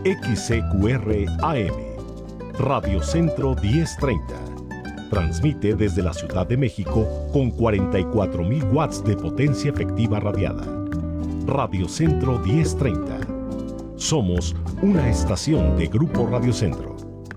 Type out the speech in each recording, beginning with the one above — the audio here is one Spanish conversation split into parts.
XCQR AM, Radio Centro 1030. Transmite desde la Ciudad de México con 44.000 watts de potencia efectiva radiada. Radio Centro 1030. Somos una estación de Grupo Radio Centro.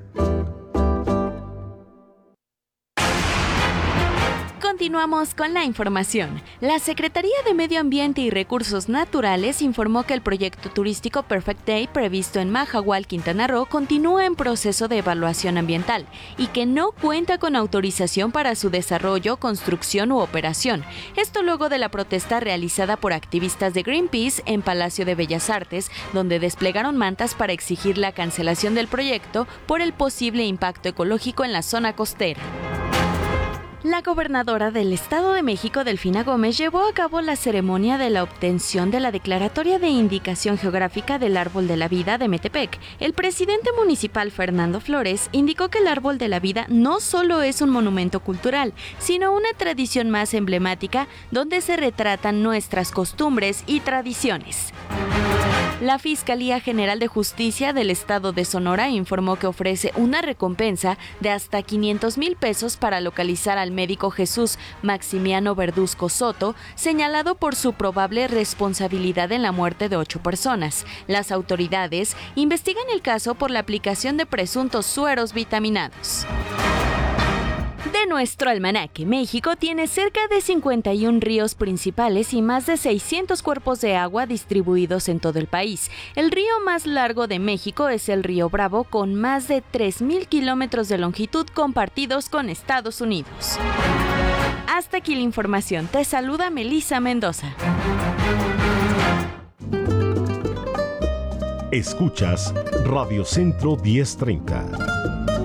Continuamos con la información. La Secretaría de Medio Ambiente y Recursos Naturales informó que el proyecto turístico Perfect Day previsto en Mahahual, Quintana Roo, continúa en proceso de evaluación ambiental y que no cuenta con autorización para su desarrollo, construcción u operación. Esto luego de la protesta realizada por activistas de Greenpeace en Palacio de Bellas Artes, donde desplegaron mantas para exigir la cancelación del proyecto por el posible impacto ecológico en la zona costera. La gobernadora del Estado de México, Delfina Gómez, llevó a cabo la ceremonia de la obtención de la Declaratoria de Indicación Geográfica del Árbol de la Vida de Metepec. El presidente municipal, Fernando Flores, indicó que el Árbol de la Vida no solo es un monumento cultural, sino una tradición más emblemática donde se retratan nuestras costumbres y tradiciones. La Fiscalía General de Justicia del Estado de Sonora informó que ofrece una recompensa de hasta 500,000 pesos para localizar al médico Jesús Maximiano Verduzco Soto, señalado por su probable responsabilidad en la muerte de 8 personas. Las autoridades investigan el caso por la aplicación de presuntos sueros vitaminados. De nuestro almanaque, México tiene cerca de 51 ríos principales y más de 600 cuerpos de agua distribuidos en todo el país. El río más largo de México es el río Bravo, con más de 3,000 kilómetros de longitud compartidos con Estados Unidos. Hasta aquí la información. Te saluda Melissa Mendoza. Escuchas Radio Centro 1030.